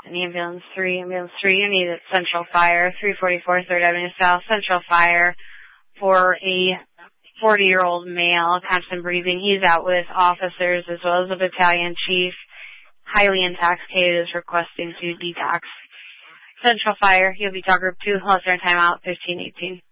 And ambulance 3, you need at Central Fire, 344 3rd Avenue South, Central Fire, for a 40-year-old male, constant breathing. He's out with officers as well as a battalion chief. Highly intoxicated, is requesting to detox. Central Fire, he'll be talk group 2, Holster and timeout, 1518.